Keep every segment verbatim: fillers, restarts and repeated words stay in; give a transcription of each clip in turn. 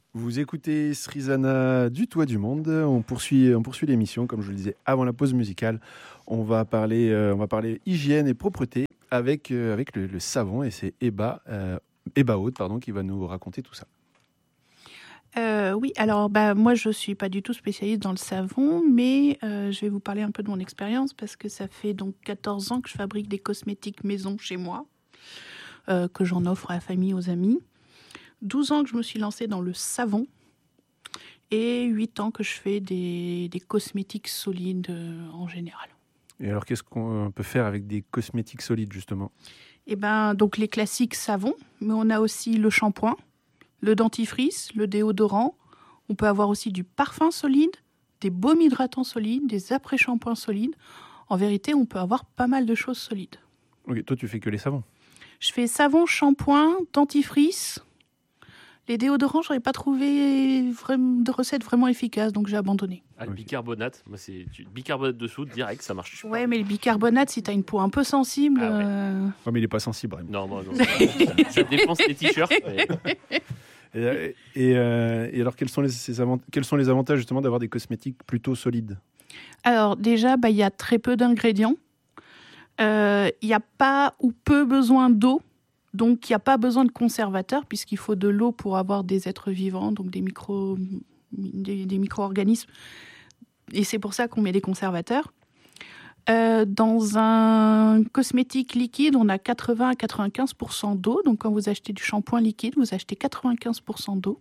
Vous écoutez Srizana du Toit du Monde. On poursuit, on poursuit l'émission, comme je le disais avant la pause musicale. On va parler, euh, on va parler hygiène et propreté avec, euh, avec le, le savon. Et c'est Eba, euh, Eba Haute, pardon, qui va nous raconter tout ça. Euh, oui, alors bah, moi je suis pas du tout spécialiste dans le savon, mais euh, je vais vous parler un peu de mon expérience parce que ça fait donc quatorze ans que je fabrique des cosmétiques maison chez moi, euh, que j'en offre à la famille, aux amis. douze ans que je me suis lancée dans le savon et huit ans que je fais des, des cosmétiques solides euh, en général. Et alors, qu'est-ce qu'on peut faire avec des cosmétiques solides, justement ? Eh ben, donc les classiques savons, mais on a aussi le shampoing, le dentifrice, le déodorant. On peut avoir aussi du parfum solide, des baumes hydratants solides, des après-shampoings solides. En vérité, on peut avoir pas mal de choses solides. Ok, toi, tu fais que les savons ? Je fais savon, shampoing, dentifrice. Les déodorants, je n'aurais pas trouvé vraiment de recette vraiment efficace, donc j'ai abandonné. Ah, le bicarbonate, moi c'est du bicarbonate de soude direct, ça marche. Ouais, mais le bicarbonate, si tu as une peau un peu sensible. Ah ouais. euh... Ouais, mais il n'est pas sensible, vraiment. Non, non, non. Ça, ça défonce les t-shirts. Mais... Et, et, euh, et alors, quels sont, les, ces avant- quels sont les avantages, justement, d'avoir des cosmétiques plutôt solides ? Alors, déjà, bah, y a très peu d'ingrédients. Il euh, n'y a pas ou peu besoin d'eau. Donc, il n'y a pas besoin de conservateur puisqu'il faut de l'eau pour avoir des êtres vivants, donc des, micro, des, des micro-organismes. Et c'est pour ça qu'on met des conservateurs. Euh, dans un cosmétique liquide, on a quatre-vingts à quatre-vingt-quinze pour cent d'eau. Donc, quand vous achetez du shampoing liquide, vous achetez quatre-vingt-quinze pour cent d'eau.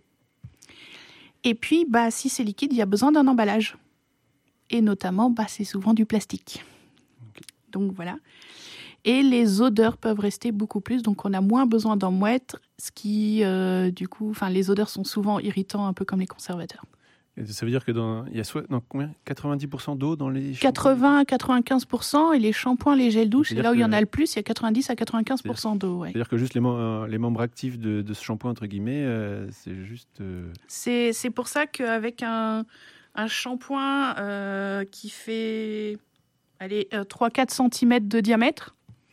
Et puis, bah, si c'est liquide, il y a besoin d'un emballage. Et notamment, bah, c'est souvent du plastique. Okay. Donc, voilà. Et les odeurs peuvent rester beaucoup plus, donc on a moins besoin d'en mettre, ce qui, euh, du coup, enfin, les odeurs sont souvent irritants, un peu comme les conservateurs. Et ça veut dire que dans, il y a soit, non, combien quatre-vingt-dix pour cent d'eau dans les shampoings ? quatre-vingts à quatre-vingt-quinze pour cent, et les shampoings, les gels douche, c'est là où il y en a le plus, il y a quatre-vingt-dix à quatre-vingt-quinze pour cent d'eau. Ouais. C'est-à-dire que juste les, mem- les membres actifs de, de ce shampoing, entre guillemets, euh, c'est juste... Euh... C'est, c'est pour ça qu'avec un, un shampoing euh, qui fait allez, euh, trois à quatre centimètres de diamètre,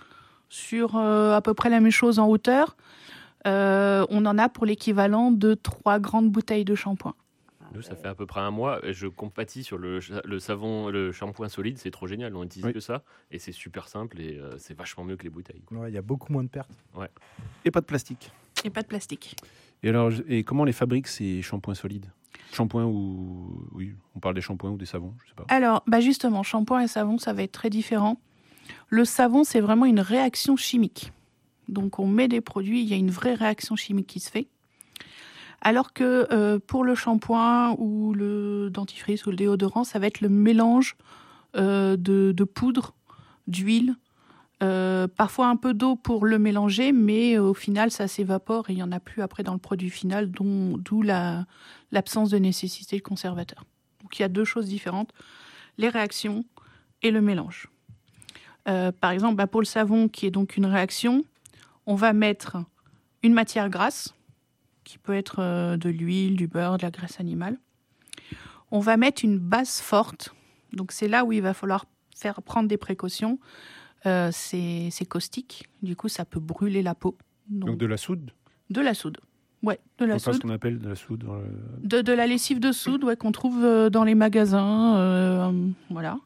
sur euh, à peu près la même chose en hauteur, euh, on en a pour l'équivalent de trois grandes bouteilles de shampoing. Nous, ça fait à peu près un mois. Je compatis sur le, le savon, le shampoing solide. C'est trop génial. On n'utilise oui. que ça. Et c'est super simple et euh, c'est vachement mieux que les bouteilles. Il ouais, y a beaucoup moins de pertes. Ouais. Et pas de plastique. Et pas de plastique. Et alors, et comment les fabriquent ces shampoings solides ? Shampoing ou... Oui, on parle des shampoings ou des savons, je sais pas. Alors, bah justement, shampoing et savon, ça va être très différent. Le savon, c'est vraiment une réaction chimique. Donc, on met des produits, il y a une vraie réaction chimique qui se fait. Alors que euh, pour le shampoing ou le dentifrice ou le déodorant, ça va être le mélange euh, de, de poudre, d'huile, euh, parfois un peu d'eau pour le mélanger, mais euh, au final, ça s'évapore et il n'y en a plus après dans le produit final, dont, d'où la, l'absence de nécessité de conservateur. Donc, il y a deux choses différentes, les réactions et le mélange. Euh, par exemple, bah pour le savon, qui est donc une réaction, on va mettre une matière grasse, qui peut être euh, de l'huile, du beurre, de la graisse animale. On va mettre une base forte. Donc, c'est là où il va falloir faire prendre des précautions. Euh, c'est, c'est caustique. Du coup, ça peut brûler la peau. Donc, Donc de la soude ? De la soude. Ouais, de la soude. soude. Ce qu'on appelle de la soude. Dans le... de, de la lessive de soude, ouais, qu'on trouve dans les magasins. Euh, voilà.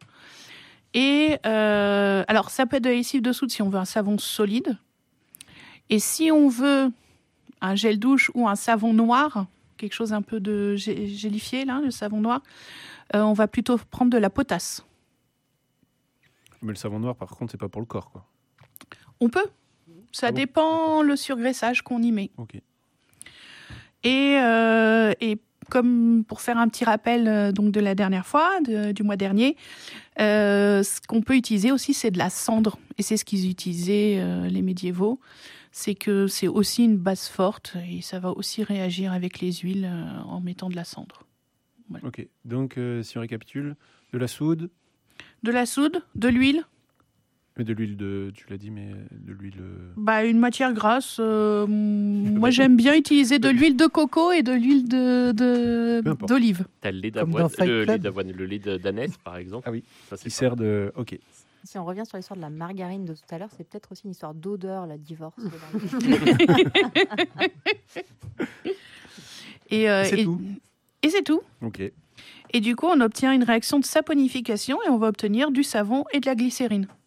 Et euh, alors, ça peut être de la lessive de soude si on veut un savon solide. Et si on veut un gel douche ou un savon noir, quelque chose un peu de gélifié, là, le savon noir, euh, on va plutôt prendre de la potasse. Mais le savon noir, par contre, c'est pas pour le corps, quoi. On peut. Ça ah bon dépend le surgraissage qu'on y met. Ok. Et, euh, et comme pour faire un petit rappel euh, donc de la dernière fois, de, du mois dernier, euh, ce qu'on peut utiliser aussi, c'est de la cendre. Et c'est ce qu'ils utilisaient, euh, les médiévaux. C'est que c'est aussi une base forte et ça va aussi réagir avec les huiles euh, en mettant de la cendre. Voilà. Ok, donc euh, si on récapitule, de la soude. De la soude, de l'huile. Mais de l'huile de, tu l'as dit, mais de l'huile... Bah, une matière grasse. Euh, moi, j'aime bien utiliser de l'huile de coco et de l'huile de, de, d'olive. T'as le lait d'avoine, le lait d'avoine, le lait d'ânesse, par exemple. Ah oui, ça c'est qui sert de... Ok. Si on revient sur l'histoire de la margarine de tout à l'heure, c'est peut-être aussi une histoire d'odeur, la divorce. Et, euh, C'est et, tout. et c'est tout. Ok. Et du coup, on obtient une réaction de saponification et on va obtenir du savon et de la glycérine.